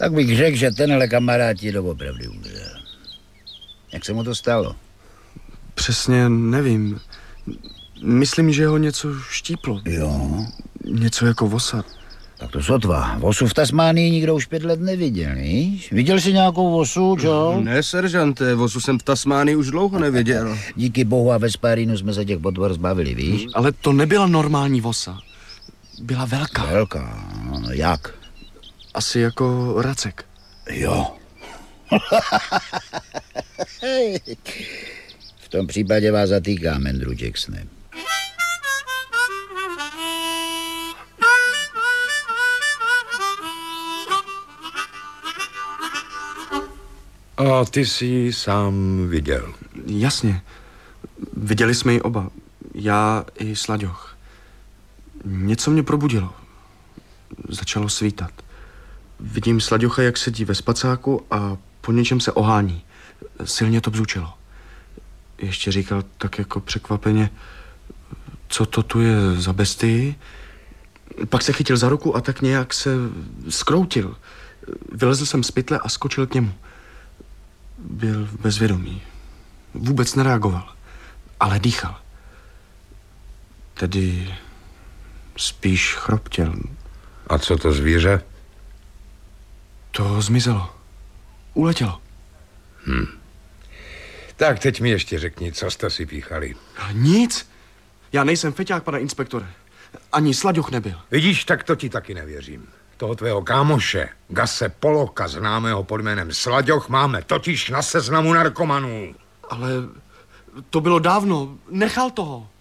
Tak bych řekl, že tenhle kamarád ti doopravdy umřel. Jak se mu to stalo? Přesně nevím. Myslím, že ho něco štíplo. Jo. Něco jako vosa. Tak to sotva. Vosu v Tasmánii nikdo už 5 let neviděl, víš? Viděl jsi nějakou vosu, čo? Ne, seržante, vosu jsem v Tasmánii už dlouho neviděl. Díky bohu a ve Spárinu jsme se těch potvor zbavili, víš? Ale to nebyla normální vosa. Byla velká. Velká? Jak? Asi jako racek. Jo. V tom případě vás zatýkám, Andrew Jacksone. A ty jsi ji sám viděl? Jasně. Viděli jsme ji oba. Já i Slaďoch. Něco mě probudilo. Začalo svítat. Vidím Slaďocha, jak sedí ve spacáku a po něčem se ohání. Silně to bzučelo. Ještě říkal tak jako překvapeně, co to tu je za bestii. Pak se chytil za ruku a tak nějak se zkroutil. Vylezl jsem z pytle a skočil k němu. Byl bezvědomý. Vůbec nereagoval, ale dýchal. Tedy spíš chroptěl. A co to zvíře? To zmizelo. Uletělo. Tak teď mi ještě řekni, co jste si píchali. Nic. Já nejsem feťák, pane inspektore. Ani Slaďoch nebyl. Vidíš, tak to ti taky nevěřím. Toho tvého kámoše, Gase Poloka, známého pod jménem Slaďoch, máme totiž na seznamu narkomanů. Ale to bylo dávno. Nechal toho.